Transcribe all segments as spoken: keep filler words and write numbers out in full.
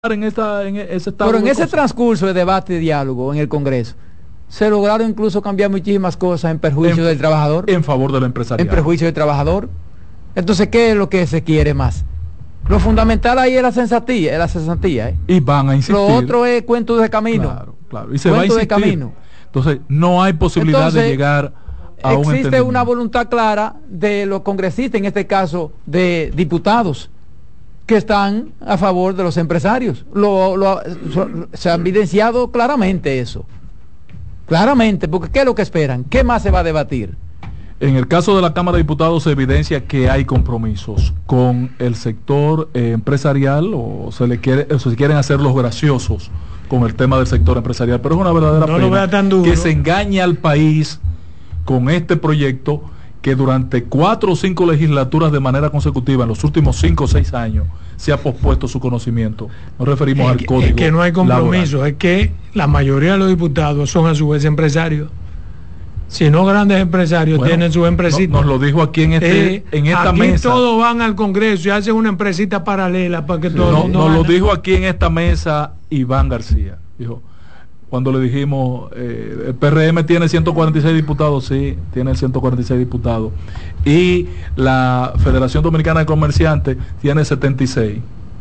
en, esta, en ese estado. Pero en ese cosas. transcurso de debate y diálogo en el Congreso, se lograron incluso cambiar muchísimas cosas en perjuicio en, del trabajador. En favor del empresariado. En perjuicio del trabajador. Entonces, ¿qué es lo que se quiere más? Lo fundamental ahí es la sensatía, es la cesantía. ¿eh? Y van a insistir. Lo otro es cuento de camino. Claro, claro. Y se cuento va a insistir. de camino. Entonces, no hay posibilidad Entonces, de llegar a un existe una voluntad clara de los congresistas, en este caso de diputados, que están a favor de los empresarios. Lo, lo, se ha evidenciado claramente eso. Claramente, porque ¿qué es lo que esperan? ¿Qué más se va a debatir? En el caso de la Cámara de Diputados se evidencia que hay compromisos con el sector eh, empresarial, o se le quiere, o se quieren hacer los graciosos con el tema del sector empresarial, pero es una verdadera no pena lo vea tan duro. Que se engañe al país con este proyecto que durante cuatro o cinco legislaturas de manera consecutiva en los últimos cinco o seis años se ha pospuesto su conocimiento. Nos referimos es al que, código es que no hay compromiso, laboral. Es que la mayoría de los diputados son a su vez empresarios. Si no grandes empresarios, bueno, tienen su empresita. No, nos lo dijo aquí en este eh, en esta aquí mesa. Todos van al Congreso y hacen una empresita paralela para que todos. No, no nos lo dijo aquí en esta mesa Iván García. Dijo, cuando le dijimos, eh, el P R M tiene ciento cuarenta y seis diputados, sí, tiene ciento cuarenta y seis diputados. Y la Federación Dominicana de Comerciantes tiene setenta y seis.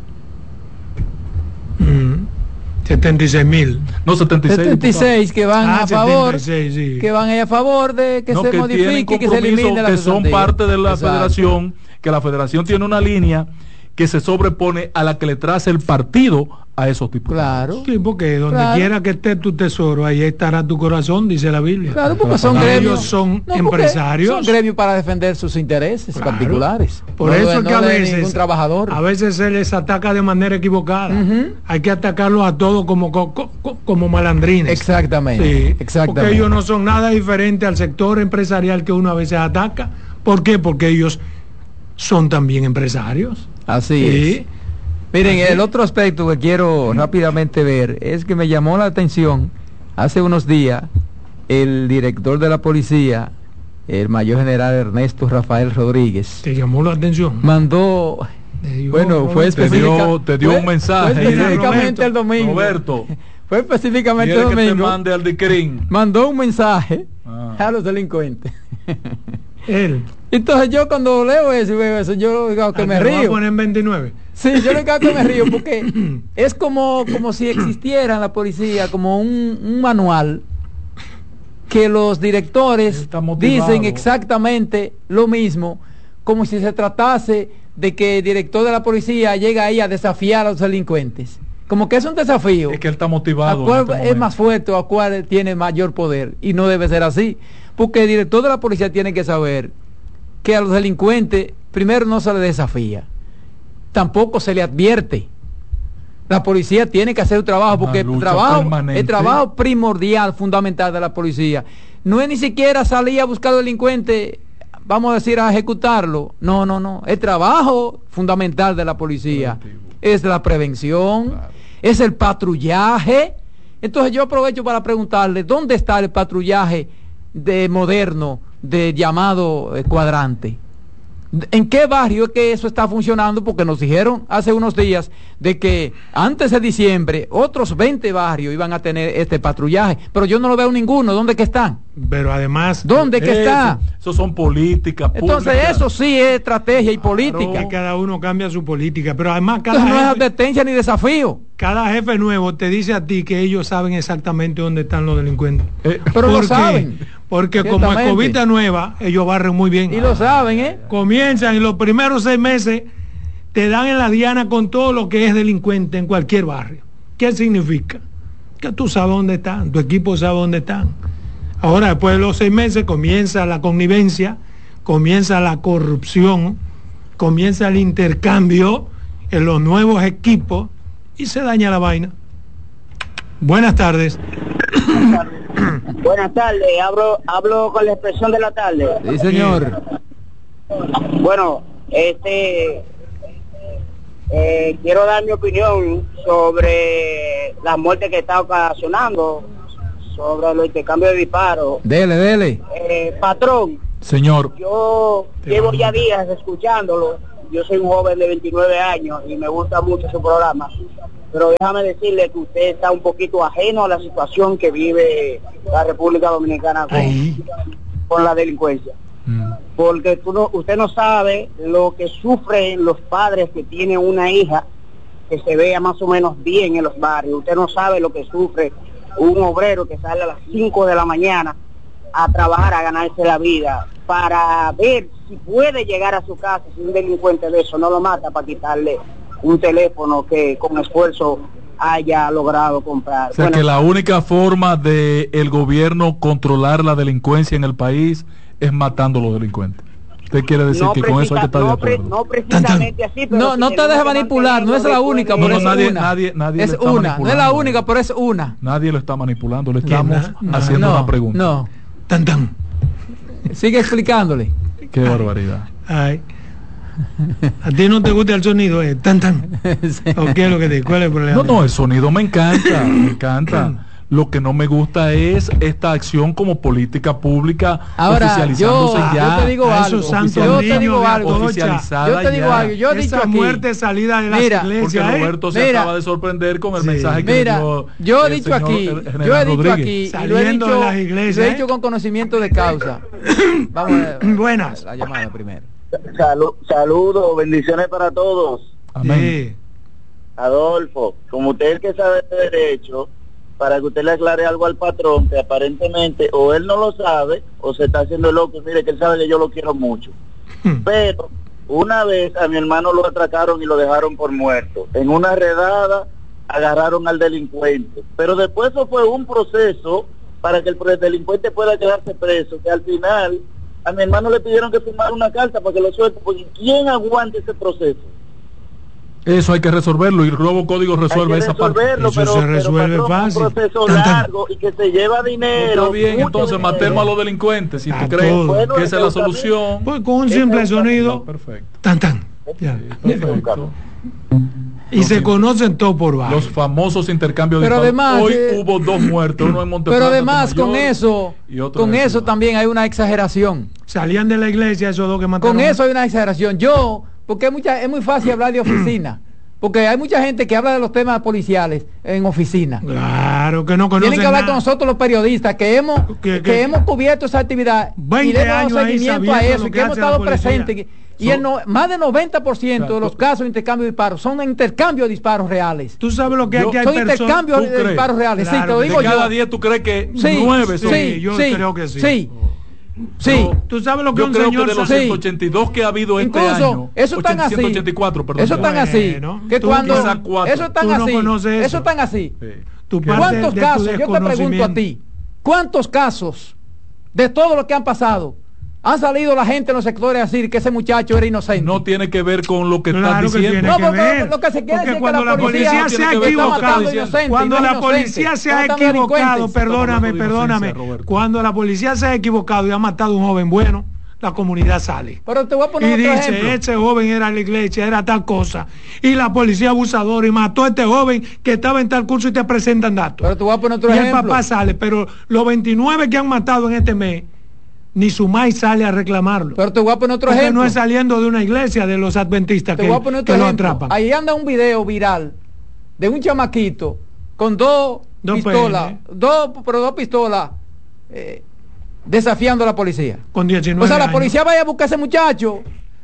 Mm. setenta y seis mil. No, setenta y seis. setenta y seis que van ah, a favor, setenta y seis, sí. que van a favor de que no, se que modifique y que se elimine la que son cesantía. parte de la Exacto. federación, que la federación tiene una línea que se sobrepone a la que le trace el partido a esos diputados. Claro. Sí, porque donde claro. quiera que esté tu tesoro, ahí estará tu corazón, dice la Biblia. Claro, porque son Ellos gremios. son no, empresarios. Son gremios para defender sus intereses Claro. particulares. Por no eso de, es que no a de veces, ningún trabajador. a veces se les ataca de manera equivocada. Uh-huh. Hay que atacarlos a todos como, como, como malandrines. Exactamente. Sí, exactamente. Porque ellos no son nada diferente al sector empresarial que uno a veces ataca. ¿Por qué? Porque ellos son también empresarios. Así sí. es. Miren, Así. el otro aspecto que quiero rápidamente ver es que me llamó la atención hace unos días el director de la policía, el mayor general Ernesto Rafael Rodríguez. ¿Te llamó la atención? Mandó, Dijo, bueno, fue Te específica, dio, te dio fue, un mensaje. fue específicamente Roberto, el domingo. Roberto, Fue específicamente el quiere que te domingo. mande al Dicrin. Mandó un mensaje Ah. a los delincuentes. Él. Entonces yo cuando leo eso y veo eso, yo digo que Ah, me te lo va a río. poner en veintinueve. Sí, yo le cago que me río porque es como, como si existiera en la policía como un, un manual que los directores dicen exactamente lo mismo, como si se tratase de que el director de la policía llega ahí a desafiar a los delincuentes. Como que es un desafío. Es que él está motivado. ¿A cuál en este es más fuerte o a cuál tiene mayor poder? Y no debe ser así. Porque el director de la policía tiene que saber que a los delincuentes primero no se les desafía, tampoco se le advierte. La policía tiene que hacer un trabajo, porque el trabajo, el trabajo primordial, fundamental de la policía no es ni siquiera salir a buscar delincuentes, vamos a decir, a ejecutarlo. No, no, no. El trabajo fundamental de la policía es la prevención, claro. Es el patrullaje. Entonces yo aprovecho para preguntarle, ¿dónde está el patrullaje de moderno de llamado eh, cuadrante? ¿En qué barrio es que eso está funcionando? Porque nos dijeron hace unos días de que antes de diciembre otros veinte barrios iban a tener este patrullaje, pero yo no lo veo ninguno. ¿Dónde que están? Pero además, ¿dónde eso, que está? Eso son políticas Entonces públicas. Eso sí es estrategia y claro, política. Que cada uno cambia su política, pero además cada Entonces, no jefe, es advertencia ni desafío. Cada jefe nuevo te dice a ti que ellos saben exactamente dónde están los delincuentes. Eh, pero lo saben. Porque como escobita nueva, ellos barren muy bien. Y lo saben, ¿eh? Comienzan y los primeros seis meses te dan en la diana con todo lo que es delincuente en cualquier barrio. ¿Qué significa? Que tú sabes dónde están, tu equipo sabe dónde están. Ahora, después de los seis meses, comienza la connivencia, comienza la corrupción, comienza el intercambio en los nuevos equipos y se daña la vaina. Buenas tardes. Buenas tardes, hablo, hablo con la expresión de la tarde. Sí, señor. Bueno, este eh, quiero dar mi opinión sobre la muerte que está ocasionando, sobre los intercambios de disparos. Dele, dele. Eh, patrón. Señor. Yo llevo ya días escuchándolo. Yo soy un joven de veintinueve años y me gusta mucho su programa. pero déjame decirle que usted está un poquito ajeno a la situación que vive la República Dominicana con, con la delincuencia. Mm. Porque tú no, usted no sabe lo que sufren los padres que tienen una hija que se vea más o menos bien en los barrios. Usted no sabe lo que sufre un obrero que sale a las cinco de la mañana a trabajar, a ganarse la vida, para ver si puede llegar a su casa, si un delincuente de eso no lo mata, para quitarle un teléfono que con esfuerzo haya logrado comprar. O sea, bueno, que la única forma de el gobierno controlar la delincuencia en el país es matando a los delincuentes. ¿Usted quiere decir no que con eso hay que estar no, de acuerdo? No precisamente así, pero no, si no te dejes manipular, no es la única, no, pero no, es nadie, una. Nadie, nadie es una, no es la única, pero es una. Nadie lo está manipulando, le estamos no, haciendo no, una pregunta. No. Tan tan. Sigue explicándole. Qué barbaridad. Ay. A ti no te gusta el sonido, eh, tan tan. Sí. ¿O qué es lo que te, cuál es el problema? No, no, el sonido me encanta, me encanta. Lo que no me gusta es esta acción como política pública. Ahora, oficializándose yo, ya. yo te digo algo. Yo te digo algo. Oficializada yo te digo ya. algo. Yo he dicho Esa aquí. muerte salida de las mira, iglesias. Porque Roberto ¿eh? se mira, acaba de sorprender con el sí. mensaje que mira, dio yo he el dicho aquí. el yo he dicho Rodríguez. aquí. Saliendo y lo he dicho, de las iglesias, lo he ¿eh? dicho con conocimiento de causa. Vamos a ver. Buenas. La llamada primero. Salud, saludos, bendiciones para todos. Amén. Sí. Adolfo, como usted es el que sabe de derecho, para que usted le aclare algo al patrón, que aparentemente o él no lo sabe o se está haciendo loco. Mire que él sabe que yo lo quiero mucho, pero una vez a mi hermano lo atracaron y lo dejaron por muerto. En una redada agarraron al delincuente, pero después eso fue un proceso para que el delincuente pueda quedarse preso, que al final a mi hermano le pidieron que firmara una carta para que lo suelte, porque ¿quién aguanta ese proceso? Eso hay que resolverlo y el nuevo código resuelve esa parte. Eso pero, se resuelve pero, patrón, fácil. Un proceso tan, tan. largo y que se lleva dinero. Está bien, entonces dinero. matemos a los delincuentes. Si a tú crees bueno, que esa es la solución. Pues con un simple sonido. No, perfecto. Tan tan. Ya. Sí, perfecto. Y no, se sí. conocen todo por barrio. Los famosos intercambios pero de además, hoy eh, hubo dos muertos, uno en Monteplata. Pero además con eso, con eso también hay una exageración. Salían de la iglesia esos dos que mataron. Con eso hay una exageración. Yo, porque es, mucha, es muy fácil hablar de oficina. Porque hay mucha gente que habla de los temas policiales en oficina. Claro, que no conocen. Tienen que hablar nada. con nosotros los periodistas que hemos que, que, que hemos cubierto esa actividad y le hemos dado seguimiento a eso, que, que hemos estado presentes. Y so, el no, más del noventa por ciento claro, de los casos de intercambio de disparos son intercambios de disparos reales. Tú sabes lo que hay yo, que hay son intercambios de crees? disparos reales. Claro, sí, te lo digo de cada yo. diez tú crees que sí, nueve son. Sí, yo sí, creo que sí. Sí. Oh. Sí, Pero, tú sabes lo que yo un creo señor que de los sí. ciento ochenta y dos que ha habido este Incluso, año, eso están así. ciento ochenta y cuatro, perdón. Eso están así. Bueno, que cuando eso están tú así. No eso. eso están así. Sí. Tu ¿Cuántos de, casos? de Yo te pregunto a ti. ¿Cuántos casos de todo lo que han pasado han salido la gente en los sectores a decir que ese muchacho era inocente? No tiene que ver con lo que claro estás diciendo. Que no, que porque ver. lo que se quiere porque decir cuando que la policía, policía se ha equivocado, cuando la policía se ha equivocado, perdóname, perdóname, cuando la policía se ha equivocado y ha matado a un joven bueno, la comunidad sale. Pero te voy a poner y otro dice, ejemplo. ese joven era en la iglesia, era tal cosa. Y la policía abusadora y mató a este joven que estaba en tal curso y te presentan datos. Pero te voy a poner otro y ejemplo. el papá sale, pero los veintinueve que han matado en este mes, ni su maíz sale a reclamarlo. Pero te voy a poner otro Porque ejemplo. no es saliendo de una iglesia de los adventistas te que, voy a poner otro que lo ejemplo. atrapan. Ahí anda un video viral de un chamaquito con dos, dos pistolas, dos, pero dos pistolas eh, desafiando a la policía. Con diecinueve O sea, la años. policía vaya a buscar a ese muchacho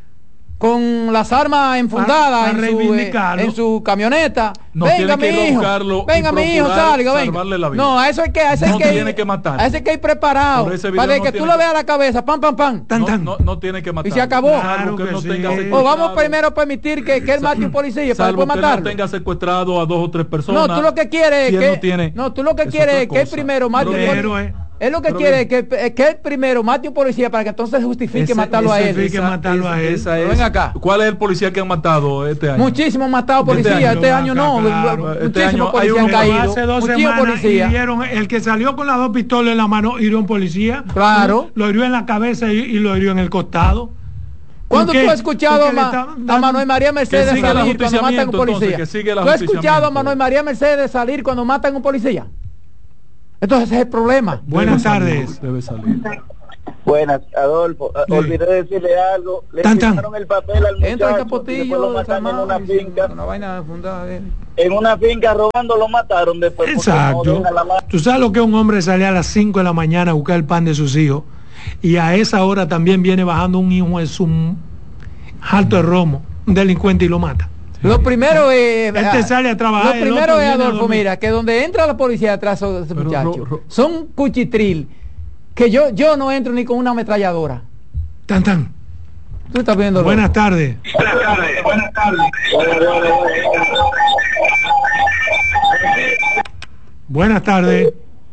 con las armas enfundadas en, su, eh, en su camioneta. No, venga mi hijo, venga mi hijo, salga, venga. No, a eso hay que, a ese no hay que, tiene que matar. A ese hay que ir preparado para no que tú lo veas a la cabeza, pam, pam, pam. Tan, tan. No, no, no tiene que matar. Y se acabó. Claro que que no sí. tenga O vamos primero a permitir que, que él mate a un policía para después matarlo. Que no tenga secuestrado a dos o tres personas. No, tú lo que quieres es que no, tiene, no, tú lo que quieres es que él primero mate a un policía. Él lo que Pero quiere es que, es que él primero mate a un policía para que entonces justifique ese, matarlo a él. Justifique esa, matarlo esa, a él. Esa es, ven acá. ¿Cuál es el policía que han matado este año? Muchísimos matado policías. Este año, este año no. Claro. Muchísimos Este año policías hay han caído. Hace dos Muchísimos semanas policías. hirieron, el que salió con las dos pistolas en la mano hirió a un policía. Claro. Lo hirió en la cabeza y, y lo hirió en el costado. ¿Cuándo tú has escuchado a, Ma, dando, a Manuel María Mercedes salir cuando matan a un policía? Entonces, que ¿Tú has escuchado a Manuel María Mercedes salir cuando matan a un policía? Entonces ese es el problema. Buenas debe tardes. Salir, debe salir. Buenas, Adolfo. Sí. Olvidé decirle algo. Le Tan, tan. firmaron el papel al muchacho. Entra el y después capotillo, lo mataron en una finca. una vaina fundada. eh. En una finca robando lo mataron después. porque no Exacto. deja la mano. Tú sabes lo que un hombre sale a las cinco de la mañana a buscar el pan de sus hijos y a esa hora también viene bajando un hijo en su alto de romo, un delincuente y lo mata. Lo primero es. Este sale a trabajar, Lo el primero otro es, viene a Adolfo, dormir. mira, que donde entra la policía detrás de ese Pero, muchacho, ro- ro- son cuchitril. Que yo yo no entro ni con una ametralladora. Tan, tan. Tú estás viendo. Buenas tardes. Buenas tardes. Buenas tardes. Buenas tardes.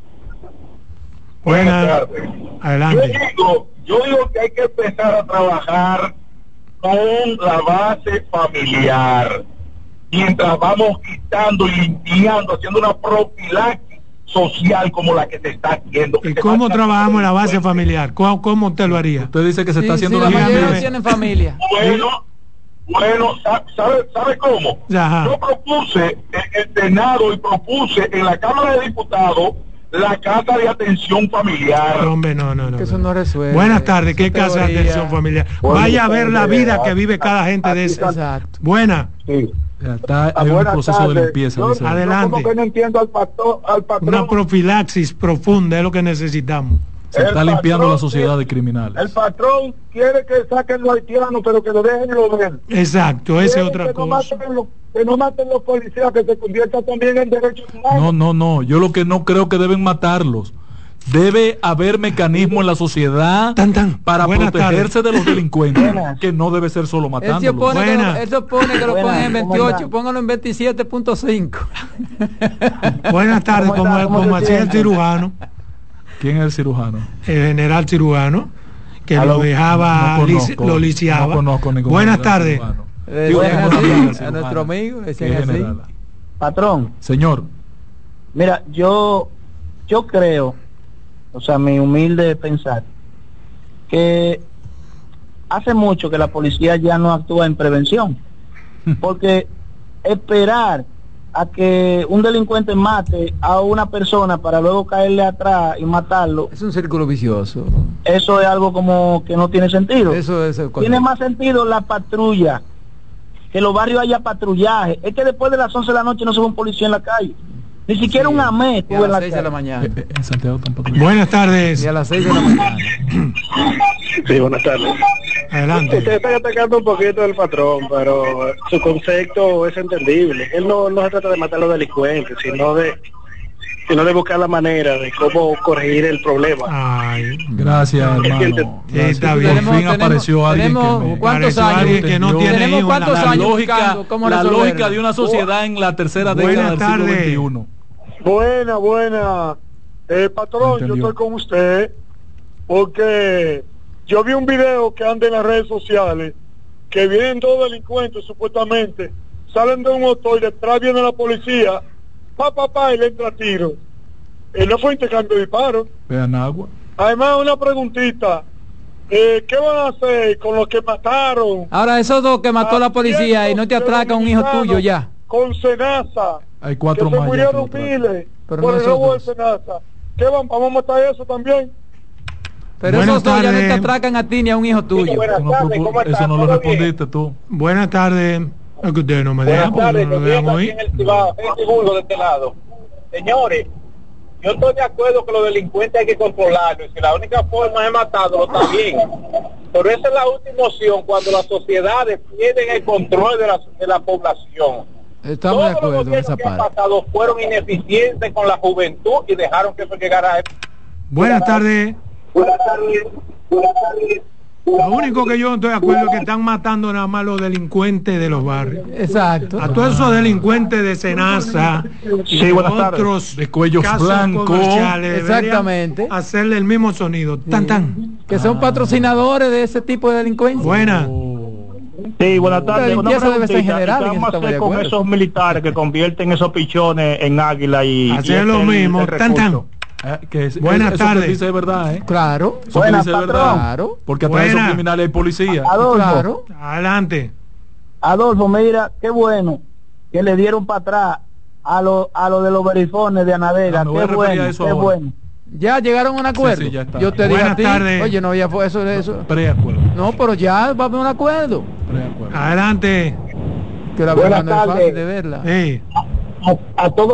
Buenas. tardes. Adelante. Yo digo, yo digo que hay que empezar a trabajar con la base familiar. Mientras vamos quitando y limpiando, haciendo una profilaxis social como la que se está haciendo. ¿Y cómo trabajamos en la base familiar? ¿Cómo, cómo usted lo haría? Usted dice que se Sí, está haciendo sí, una la mayoría limpieza. tienen familia. Bueno, bueno, sa- ¿sabe, sabe cómo? Ajá. Yo propuse en el Senado y propuse en la Cámara de Diputados la Casa de Atención Familiar. Hombre, no, no, no. Que eso no resuelve. Buenas tardes, ¿qué Esa casa de teoría. atención familiar? Buenas Vaya a ver la tardes. vida que vive cada gente de ese. Exacto. Buena. Sí. Ya está, Ah, hay un buenas proceso de tardes. limpieza. Yo- dice él. Adelante. Yo como que no entiendo al, pato- al patrón. Una profilaxis profunda es lo que necesitamos. Se El está limpiando patrón la sociedad de quiere- criminales. El patrón quiere que saquen los haitianos, pero que lo dejen lo ven. Exacto, esa es Quiere otra que no cosa. maten los- que no maten los policías, que se conviertan también en derechos humanos. No, no, no. Yo lo que no creo que deben matarlos. Debe haber mecanismo en la sociedad Tan, tan. para Buenas protegerse tardes. de los delincuentes, Buenas. que no debe ser solo Él se matándolos. opone, que Buena. lo, él se opone que lo Buena, pongan en ¿cómo veintiocho, están? pónganlo en veintisiete punto cinco. Buenas tardes, ¿Cómo como, está? ¿Cómo como se hacía el siente? cirujano, ¿Quién es el cirujano? el general cirujano, que Aló. lo dejaba, No lici- conozco, lo liciaba. no conozco ningún Buenas general tardes. cirujano. Le Digo, decían ninguna así, amiga a cirujana. nuestro amigo, le decían ¿Qué así. general? Patrón, Señor, mira, yo, yo creo, o sea, mi humilde pensar, que hace mucho que la policía ya no actúa en prevención. Porque esperar a que un delincuente mate a una persona para luego caerle atrás y matarlo, Es un círculo vicioso. eso es algo como que no tiene sentido. Eso es el Tiene más sentido la patrulla, que los barrios haya patrullaje. Es que después de las once de la noche no se ve un policía en la calle. Ni siquiera Sí, un amé y a estuvo en la las seis de la calle. mañana. eh, eh, en Santiago tampoco. Buenas tardes. Y a las seis de la mañana. Sí, buenas tardes. Adelante. Usted está atacando un poquito del patrón, pero su concepto es entendible. Él no, no se trata de matar a los delincuentes, sino de sino de buscar la manera de cómo corregir el problema. Ay, Gracias, hermano. Sí, Gracias. está Por bien. fin Tenemos- apareció alguien tenemos que me... ¿cuántos Pareció años? alguien que no entendió. tiene Tenemos hijos, cuántos la- la años lógica, buscando cómo la resolverlo. lógica de una sociedad en la tercera Buenas década del siglo tardes. veintiuno. Buena, buena. Eh, patrón, yo Entendió. estoy con usted porque yo vi un video que anda en las redes sociales que vienen dos delincuentes supuestamente, salen de un motor y detrás viene la policía, pa, pa, pa, y le entra tiro. Eh, no fue intercambio de disparos. Vean agua. Además, una preguntita. Eh, ¿Qué van a hacer con los que mataron? Ahora, esos dos que mató la policía y no te atraca un hijo tuyo ya. Con Senasa. Hay cuatro que se más ya que murieron lo tratan. miles Pero por no el esos robo de dos. Senasa. ¿Qué van? ¿Vamos a matar eso también? Pero Buenas esos dos ya no te tardes. atracan a ti ni a un hijo tuyo. buenas Eso no, tardes, propu- ¿cómo eso están? no lo ¿Todo bien? respondiste tú. buenas tardes. Es que ustedes no me Buenas dejan, porque tardes, no lo nos dejamos aquí ir. en el Cibao, en el Burgo de este lado. Señores, yo estoy de acuerdo que los delincuentes hay que controlarlos y si la única forma es matarlos, está bien. Pero esa es la última opción cuando las sociedades pierden el control de la, de la población. Estamos de Todos los acuerdo en gobiernos esa que han parte. pasado fueron ineficientes con la juventud y dejaron que eso llegara a él. Buenas tardes. Buenas tardes. Buenas tardes. Lo único que yo no estoy de acuerdo es que están matando nada más los delincuentes de los barrios. Exacto. A todos esos delincuentes de Senasa y Sí, de buenas tardes. otros De cuellos casos blancos. comerciales deberían Exactamente. hacerle el mismo sonido. Tan tan. Que son patrocinadores de ese tipo de delincuencia. Buena. Sí, buenas La tardes. Una limpieza debe ser preguntita. general, ¿Qué en eso vamos a estamos hacer de con acuerdo. esos militares que convierten esos pichones en águila y... Hacer y lo el- mismo. el Tan tan. recurso? Eh, que es- Buenas eso tardes. que dice es verdad, ¿eh? Claro. Eso Buenas, que dice es patrón. verdad. Claro. Porque atrás de esos Buena. criminales hay policía. Adolfo, Claro. Adelante. Adolfo, mira, qué bueno que le dieron para atrás a los a lo de los verifones de Anavega. Ah, me voy a Qué referir a bueno, eso qué ahora. bueno. Ya llegaron a un acuerdo. Sí, sí, ya está. Yo te dije Buenas a ti, tardes. oye, no había fue eso, eso. Preacuerdo. No, pero ya va a haber un acuerdo. Preacuerdo. Adelante. Que la Buenas verdad no es fácil tardes. de verla. Sí. A, a todos